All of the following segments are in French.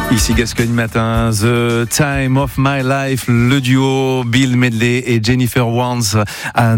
Ici Gascogne Matin, The Time of My Life, le duo Bill Medley et Jennifer Warnes à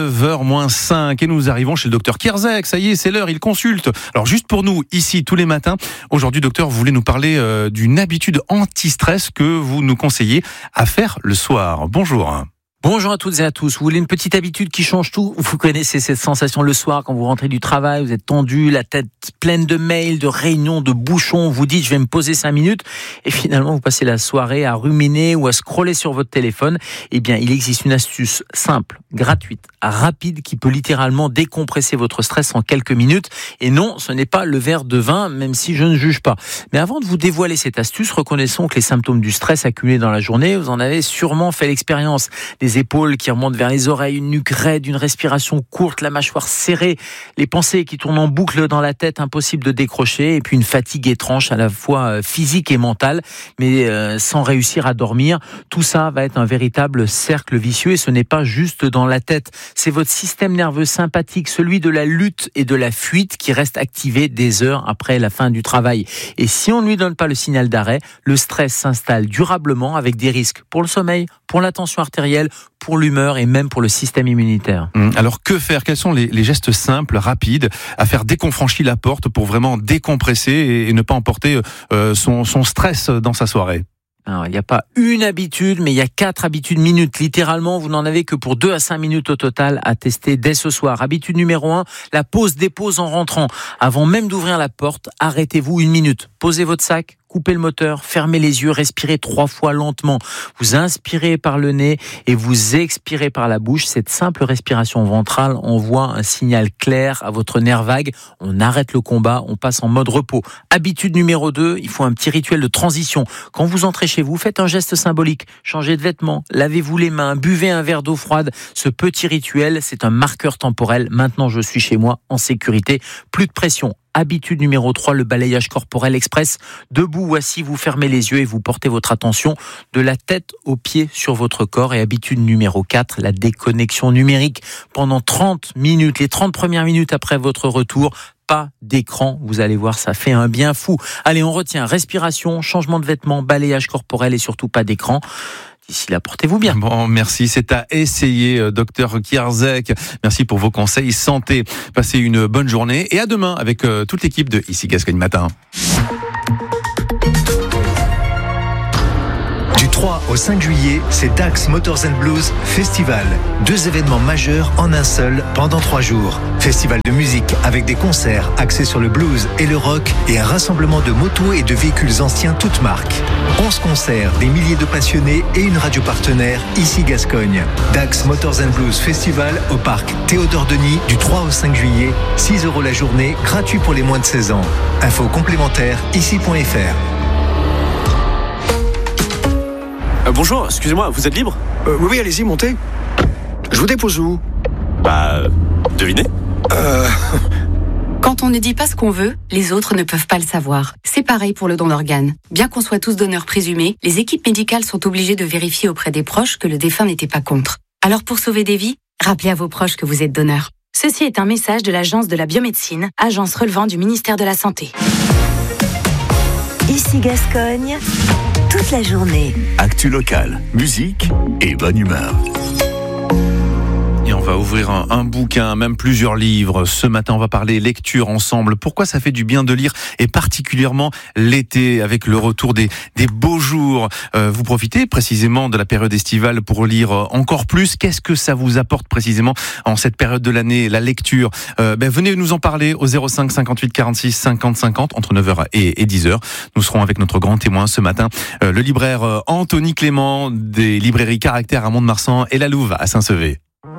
9h-5. Et nous arrivons chez le docteur Kierzek. Ça y est, c'est l'heure, il consulte. Alors juste pour nous, ici, tous les matins, aujourd'hui, docteur, vous voulez nous parler d'une habitude anti-stress que vous nous conseillez à faire le soir. Bonjour. Bonjour à toutes et à tous. Vous voulez une petite habitude qui change tout ? Vous connaissez cette sensation le soir quand vous rentrez du travail, vous êtes tendu, la tête pleine de mails, de réunions, de bouchons. Vous dites je vais me poser 5 minutes et finalement vous passez la soirée à ruminer ou à scroller sur votre téléphone. Eh bien, il existe une astuce simple, gratuite, rapide qui peut littéralement décompresser votre stress en quelques minutes. Et non, ce n'est pas le verre de vin, même si je ne juge pas. Mais avant de vous dévoiler cette astuce, reconnaissons que les symptômes du stress accumulés dans la journée, vous en avez sûrement fait l'expérience. Des épaules qui remontent vers les oreilles, une nuque raide, une respiration courte, la mâchoire serrée, les pensées qui tournent en boucle dans la tête, impossible de décrocher, et puis une fatigue étrange à la fois physique et mentale, mais sans réussir à dormir. Tout ça va être un véritable cercle vicieux et ce n'est pas juste dans la tête. C'est votre système nerveux sympathique, celui de la lutte et de la fuite qui reste activé des heures après la fin du travail. Et si on ne lui donne pas le signal d'arrêt, le stress s'installe durablement avec des risques pour le sommeil, pour la tension artérielle, pour l'humeur et même pour le système immunitaire. Alors que faire ? Quels sont les gestes simples, rapides, à faire dès qu'on franchit la porte pour vraiment décompresser et ne pas emporter son stress dans sa soirée ? Alors, il n'y a pas une habitude, mais il y a 4 habitudes minutes. Littéralement, vous n'en avez que pour 2 à 5 minutes au total à tester dès ce soir. Habitude numéro 1, la pause-dépose en rentrant. Avant même d'ouvrir la porte, arrêtez-vous 1 minute. Posez votre sac, coupez le moteur, fermez les yeux, respirez 3 fois lentement. Vous inspirez par le nez et vous expirez par la bouche. Cette simple respiration ventrale envoie un signal clair à votre nerf vague. On arrête le combat, on passe en mode repos. Habitude numéro 2, il faut un petit rituel de transition. Quand vous entrez chez vous, faites un geste symbolique. Changez de vêtements, lavez-vous les mains, buvez un verre d'eau froide. Ce petit rituel, c'est un marqueur temporel. Maintenant, je suis chez moi, en sécurité. Plus de pression. Habitude numéro 3, le balayage corporel express. Debout ou assis, vous fermez les yeux et vous portez votre attention de la tête aux pieds sur votre corps. Et habitude numéro 4, la déconnexion numérique. Pendant 30 minutes, les 30 premières minutes après votre retour, pas d'écran, vous allez voir, ça fait un bien fou. Allez, on retient respiration, changement de vêtements, balayage corporel et surtout pas d'écran. D'ici là, portez-vous bien. Bon, merci. C'est à essayer, docteur Kierzek. Merci pour vos conseils santé. Passez une bonne journée et à demain avec toute l'équipe de Ici Gascogne Matin. Du 3 au 5 juillet, c'est Dax Motors & Blues Festival. 2 événements majeurs en un seul pendant 3 jours. Festival de musique avec des concerts axés sur le blues et le rock et un rassemblement de motos et de véhicules anciens toutes marques. 11 concerts, des milliers de passionnés et une radio partenaire, Ici Gascogne. Dax Motors & Blues Festival au parc Théodore Denis du 3 au 5 juillet. 6 € la journée, gratuit pour les moins de 16 ans. Infos complémentaires, ici.fr. Bonjour, excusez-moi, vous êtes libre ? Oui, allez-y, montez. Je vous dépose où ? Devinez ? Quand on ne dit pas ce qu'on veut, les autres ne peuvent pas le savoir. C'est pareil pour le don d'organes. Bien qu'on soit tous donneurs présumés, les équipes médicales sont obligées de vérifier auprès des proches que le défunt n'était pas contre. Alors pour sauver des vies, rappelez à vos proches que vous êtes donneur. Ceci est un message de l'Agence de la biomédecine, agence relevant du ministère de la Santé. Ici Gascogne, toute la journée. Actu locale, musique et bonne humeur. Et on va ouvrir un bouquin, même plusieurs livres. Ce matin, on va parler lecture ensemble. Pourquoi ça fait du bien de lire, et particulièrement l'été, avec le retour des beaux jours. Vous profitez précisément de la période estivale pour lire encore plus. Qu'est-ce que ça vous apporte précisément en cette période de l'année, la lecture ? Venez nous en parler au 05 58 46 50 50 entre 9h et 10h. Nous serons avec notre grand témoin ce matin, le libraire Anthony Clément des librairies Caractère à Mont-de-Marsan et La Louve à Saint-Sevé.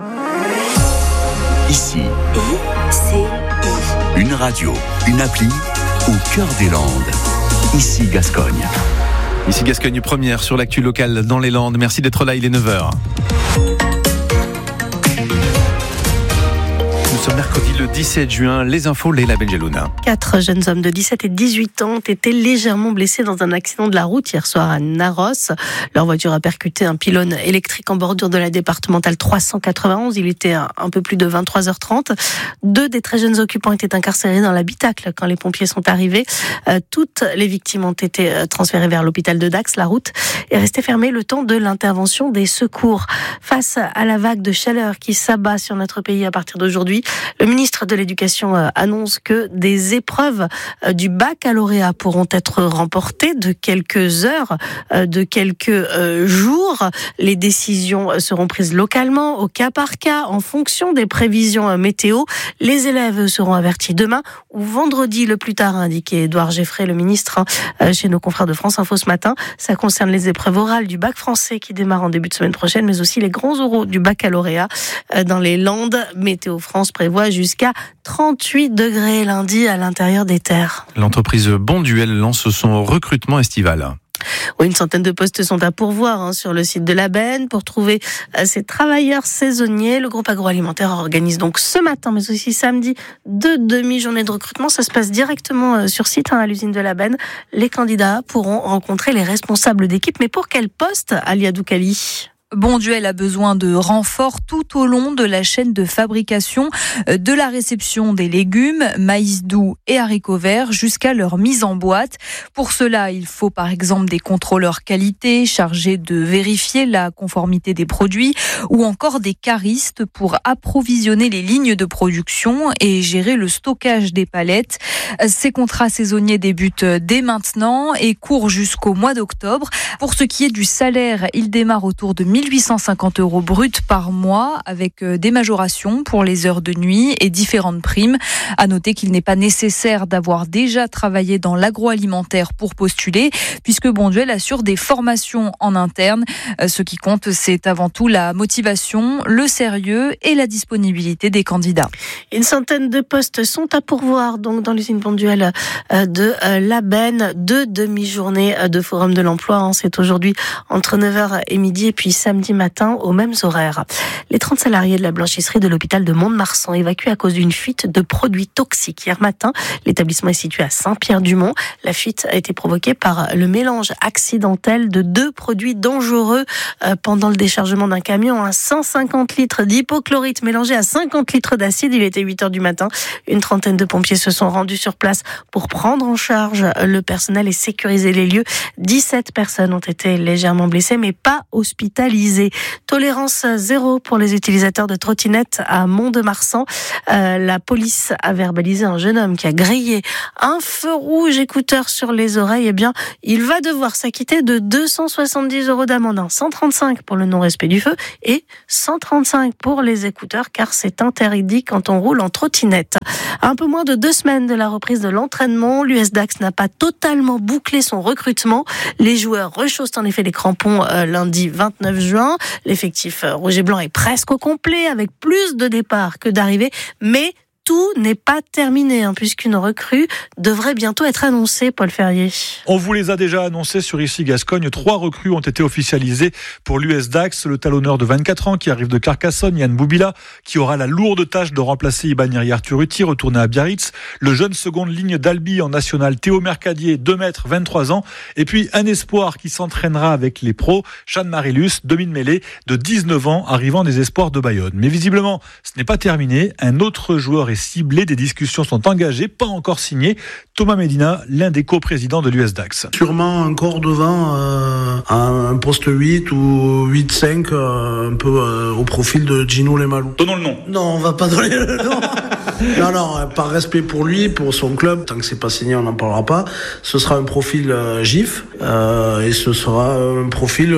Ici, ICI. une radio, une appli au cœur des Landes. Ici Gascogne. Ici Gascogne première sur l'actu locale dans les Landes. Merci d'être là, il est 9h. Nous ce mercredi le 17 juin. Les infos, Leila Benjelouna. 4 jeunes hommes de 17 et 18 ans ont été légèrement blessés dans un accident de la route hier soir à Narros. Leur voiture a percuté un pylône électrique en bordure de la départementale 391. Il était un peu plus de 23h30. 2 des très jeunes occupants étaient incarcérés dans l'habitacle quand les pompiers sont arrivés. Toutes les victimes ont été transférées vers l'hôpital de Dax. La route est restée fermée le temps de l'intervention des secours. Face à la vague de chaleur qui s'abat sur notre pays à partir d'aujourd'hui, le ministre de l'Éducation annonce que des épreuves du baccalauréat pourront être remportées de quelques heures, de quelques jours. Les décisions seront prises localement, au cas par cas, en fonction des prévisions météo. Les élèves seront avertis demain ou vendredi le plus tard, a indiqué Édouard Geffray, le ministre, chez nos confrères de France Info ce matin. Ça concerne les épreuves orales du bac français qui démarre en début de semaine prochaine, mais aussi les grands oraux du baccalauréat dans les Landes. Météo France prévoit jusqu'à 38 degrés lundi à l'intérieur des terres. L'entreprise Bonduel lance son recrutement estival. Oui, une centaine de postes sont à pourvoir sur le site de la Benne. Pour trouver ces travailleurs saisonniers, le groupe agroalimentaire organise donc ce matin, mais aussi samedi, 2 demi-journées de recrutement. Ça se passe directement sur site à l'usine de la Benne. Les candidats pourront rencontrer les responsables d'équipe. Mais pour quel poste, Alia Doukali ? Bonduel a besoin de renforts tout au long de la chaîne de fabrication, de la réception des légumes, maïs doux et haricots verts jusqu'à leur mise en boîte. Pour cela, il faut par exemple des contrôleurs qualité chargés de vérifier la conformité des produits ou encore des caristes pour approvisionner les lignes de production et gérer le stockage des palettes. Ces contrats saisonniers débutent dès maintenant et courent jusqu'au mois d'octobre. Pour ce qui est du salaire, il démarre autour de 1 850 € bruts par mois avec des majorations pour les heures de nuit et différentes primes. À noter qu'il n'est pas nécessaire d'avoir déjà travaillé dans l'agroalimentaire pour postuler puisque Bonduel assure des formations en interne. Ce qui compte, c'est avant tout la motivation, le sérieux et la disponibilité des candidats. Une centaine de postes sont à pourvoir donc dans l'usine Bonduel de la Benne. 2 demi-journées de forum de l'emploi. C'est aujourd'hui entre 9h et midi et puis samedi matin aux mêmes horaires. Les 30 salariés de la blanchisserie de l'hôpital de Mont-de-Marsan évacués à cause d'une fuite de produits toxiques hier matin. L'établissement est situé à Saint-Pierre-du-Mont. La fuite a été provoquée par le mélange accidentel de 2 produits dangereux pendant le déchargement d'un camion. 150 litres d'hypochlorite mélangé à 50 litres d'acide. Il était 8h du matin. Une trentaine de pompiers se sont rendus sur place pour prendre en charge le personnel et sécuriser les lieux. 17 personnes ont été légèrement blessées mais pas hospitalisées. Tolérance zéro pour les utilisateurs de trottinettes à Mont-de-Marsan. La police a verbalisé un jeune homme qui a grillé un feu rouge, écouteur sur les oreilles. Eh bien, il va devoir s'acquitter de 270 € d'amende. 135 pour le non-respect du feu et 135 pour les écouteurs car c'est interdit quand on roule en trottinette. À un peu moins de 2 semaines de la reprise de l'entraînement, l'US Dax n'a pas totalement bouclé son recrutement. Les joueurs rechaussent en effet les crampons lundi 29 juin. L'effectif rouge et blanc est presque au complet avec plus de départs que d'arrivées, mais tout n'est pas terminé, puisqu'une recrue devrait bientôt être annoncée, Paul Ferrier. On vous les a déjà annoncés sur Ici Gascogne. 3 recrues ont été officialisées pour l'US Dax. Le talonneur de 24 ans qui arrive de Carcassonne, Yann Boubila, qui aura la lourde tâche de remplacer Ibaneri Arturuti, retourné à Biarritz. Le jeune seconde ligne d'Albi en national, Théo Mercadier, 2 mètres, 23 ans. Et puis un espoir qui s'entraînera avec les pros, Sean Marilus, demi-mêlée de 19 ans, arrivant des espoirs de Bayonne. Mais visiblement, ce n'est pas terminé. Un autre joueur est ciblé, des discussions sont engagées, pas encore signées. Thomas Medina, l'un des coprésidents de l'US Dax. Sûrement encore devant à un poste 8 ou 8-5, un peu au profil de Gino Lemalou. Donnons le nom. Non, on va pas donner le nom. Non, par respect pour lui, pour son club, tant que c'est pas signé, on n'en parlera pas. Ce sera un profil GIF et ce sera un profil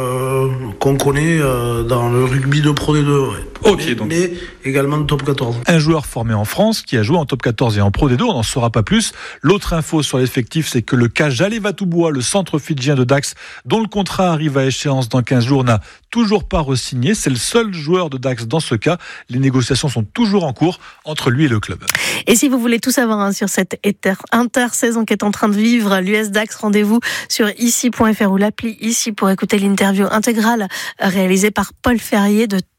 qu'on connaît dans le rugby de Pro D2. Ouais. Ok, mais également de top 14. Un joueur formé en France qui a joué en top 14 et en Pro D2, on n'en saura pas plus. L'autre info sur l'effectif, c'est que le cas Jalé-Vatoubois, le centre fidjien de Dax, dont le contrat arrive à échéance dans 15 jours, n'a toujours pas re-signé. C'est le seul joueur de Dax dans ce cas. Les négociations sont toujours en cours entre lui et le club. Et si vous voulez tout savoir sur cette intersaison qui est en train de vivre, l'US Dax, rendez-vous sur ici.fr ou l'appli Ici pour écouter l'interview intégrale réalisée par Paul Ferrier de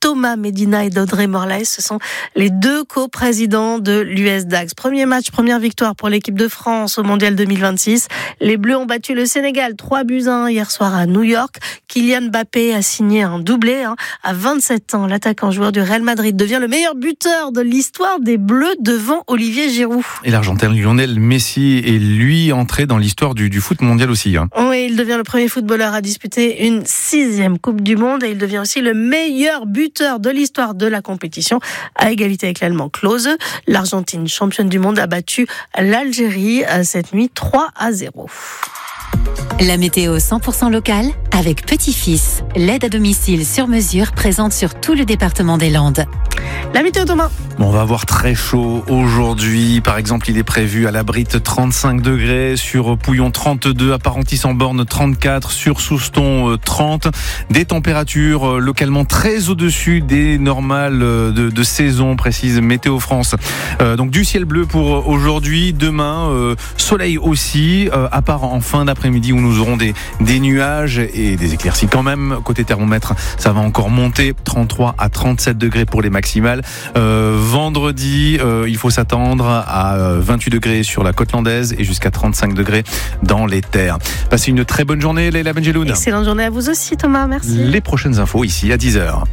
Thomas Medina et d'Audrey Morlaes. Ce sont les deux coprésidents de l'US Dax. Premier match, première victoire pour l'équipe de France au Mondial 2026. Les Bleus ont battu le Sénégal 3-1 hier soir à New York. Kylian Mbappé a signé un doublé. À 27 ans, l'attaquant joueur du Real Madrid devient le meilleur buteur de l'histoire des Bleus devant Olivier Giroud. Et l'Argentin Lionel Messi est lui entré dans l'histoire du foot mondial aussi. Oui, il devient le premier footballeur à disputer une 6e Coupe du Monde et il devient aussi le meilleur buteur de l'histoire de la compétition, à égalité avec l'Allemand Klose. L'Argentine, championne du monde, a battu l'Algérie cette nuit 3-0. La météo 100% locale avec Petit-Fils, l'aide à domicile sur mesure présente sur tout le département des Landes. La météo Thomas. On va avoir très chaud aujourd'hui. Par exemple, il est prévu à la Brite 35 degrés, sur Pouillon 32, à Parentis-en-Borne 34, sur Souston 30. Des températures localement très au-dessus des normales de saison, précise Météo France. Donc du ciel bleu pour aujourd'hui. Demain, soleil aussi, à part en fin d'après-midi où nous aurons des nuages et des éclaircies quand même. Côté thermomètre, ça va encore monter. 33 à 37 degrés pour les maximales. Vendredi, il faut s'attendre à 28 degrés sur la côte landaise et jusqu'à 35 degrés dans les terres. Passez une très bonne journée, Leïla Benjeloun. Excellente journée à vous aussi, Thomas. Merci. Les prochaines infos ici à 10h.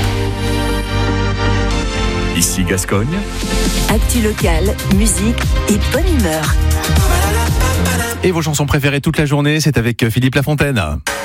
Ici Gascogne. Actu locale, musique et bonne humeur. Et vos chansons préférées toute la journée, c'est avec Philippe Lafontaine.